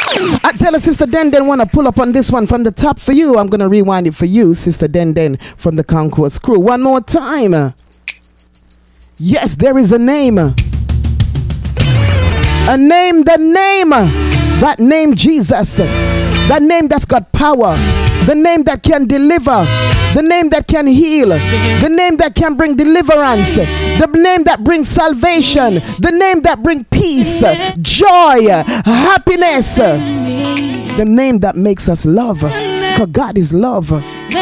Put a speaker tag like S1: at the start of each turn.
S1: I tell her, Sister Den wanna pull up on this one from the top for you. I'm gonna rewind it for you, Sister Den from the Concourse crew. One more time. Yes, there is a name. A name, that name Jesus. That name that's got power. The name that can deliver. The name that can heal. The name that can bring deliverance. The name that brings salvation. The name that brings peace, joy, happiness. The name that makes us love. Because God is love.